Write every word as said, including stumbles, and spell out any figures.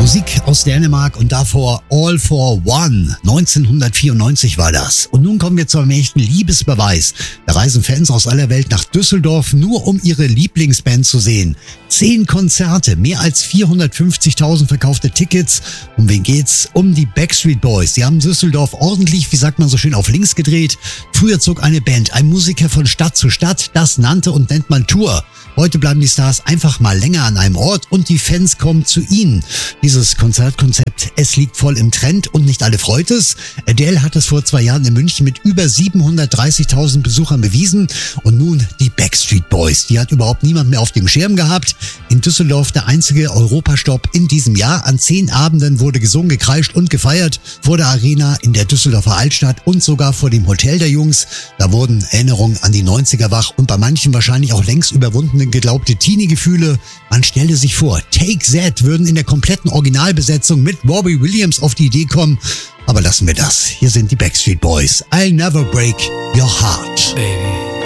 Musik aus Dänemark und davor All for One. neunzehnhundertvierundneunzig war das. Und nun kommen wir zu einem echten Liebesbeweis. Da reisen Fans aus aller Welt nach Düsseldorf, nur um ihre Lieblingsband zu sehen. Zehn Konzerte, mehr als vierhundertfünfzigtausend verkaufte Tickets. Um wen geht's? Um die Backstreet Boys. Die haben Düsseldorf ordentlich, wie sagt man so schön, auf links gedreht. Früher zog eine Band, ein Musiker von Stadt zu Stadt. Das nannte und nennt man Tour. Heute bleiben die Stars einfach mal länger an einem Ort und die Fans kommen zu ihnen. Dieses Konzertkonzept, es liegt voll im Trend und nicht alle freut es. Adele hat es vor zwei Jahren in München mit über siebenhundertdreißigtausend Besuchern bewiesen. Und nun die Backstreet Boys. Die hat überhaupt niemand mehr auf dem Schirm gehabt. In Düsseldorf der einzige Europastopp in diesem Jahr. An zehn Abenden wurde gesungen, gekreischt und gefeiert. Vor der Arena, in der Düsseldorfer Altstadt und sogar vor dem Hotel der Jungs. Da wurden Erinnerungen an die neunziger wach und bei manchen wahrscheinlich auch längst überwundene geglaubte Teenie-Gefühle. Man stelle sich vor, Take That würden in der kompletten Originalbesetzung mit Robbie Williams auf die Idee kommen. Aber lassen wir das. Hier sind die Backstreet Boys. I'll never break your heart. Baby.